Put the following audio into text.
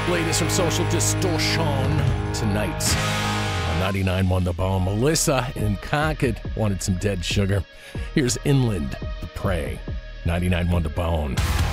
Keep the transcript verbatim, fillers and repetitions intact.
Latest from Social Distortion tonight on ninety-nine one The Bone. Melissa in Concord wanted some Dead Sugar. Here's Inland, The Prey. ninety-nine one The Bone.